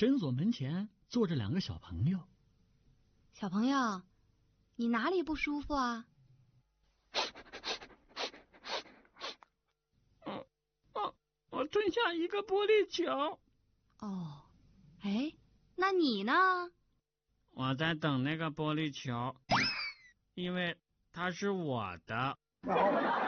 诊所门前坐着2个小朋友。 小朋友，你哪里不舒服啊？ 我吞下一个玻璃球。 哦，哎，那你呢？ 我在等那个玻璃球，因为它是我的。